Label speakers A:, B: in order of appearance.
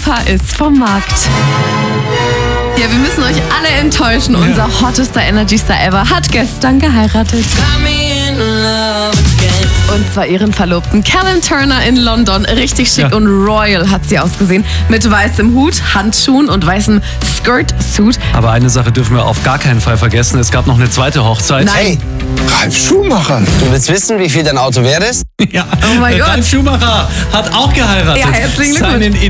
A: Lipa ist vom Markt. Ja, wir müssen euch alle enttäuschen.
B: Ja.
A: Unser hottester Energy Star ever hat gestern geheiratet. Und zwar ihren Verlobten Callum Turner in London. Richtig schick
B: Ja.
A: und royal hat sie ausgesehen. Mit weißem Hut, Handschuhen und weißem Skirt-Suit.
B: Aber eine Sache dürfen wir auf gar keinen Fall vergessen. Es gab noch eine zweite Hochzeit.
A: Nein.
C: Hey, Ralf Schumacher.
D: Du willst wissen, wie viel dein Auto wert ist?
B: Ja.
A: Oh mein Gott.
B: Ralf Schumacher hat auch geheiratet.
A: Ja, herzlichen Glückwunsch.
B: Seinen